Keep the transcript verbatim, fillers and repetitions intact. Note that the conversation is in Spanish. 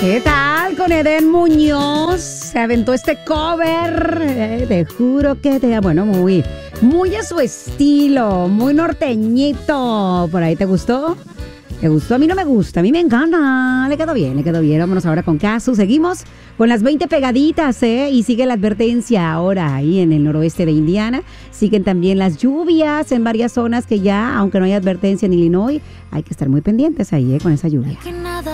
¿Qué tal con Eden Muñoz? Se aventó este cover, eh, te juro que te... Bueno, muy, muy a su estilo, muy norteñito. ¿Por ahí te gustó? ¿Te gustó? A mí no me gusta, a mí me encanta. Le quedó bien, le quedó bien. Vámonos ahora con Casu. Seguimos con las veinte pegaditas, ¿eh? Y sigue la advertencia ahora ahí en el noroeste de Indiana. Siguen también las lluvias en varias zonas que ya, aunque no hay advertencia en Illinois, hay que estar muy pendientes ahí, ¿eh? Con esa lluvia.